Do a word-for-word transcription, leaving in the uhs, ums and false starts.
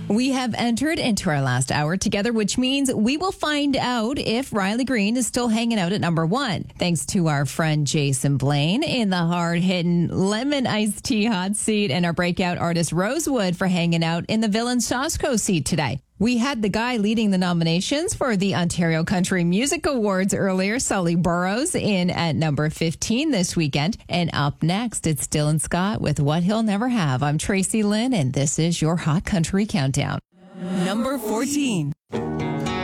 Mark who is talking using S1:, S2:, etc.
S1: We have entered into our last hour together, which means we will find out if Riley Green is still hanging out at number one. Thanks to our friend Jason Blaine in the hard-hitting lemon iced tea hot seat and our breakout artist Rosewood for hanging out in the Villain Sosco seat today. We had the guy leading the nominations for the Ontario Country Music Awards earlier, Sully Burrows, in at number fifteen this weekend. And up next, it's Dylan Scott with What He'll Never Have. I'm Tracy Lynn, and this is your Hot Country Countdown.
S2: Number fourteen.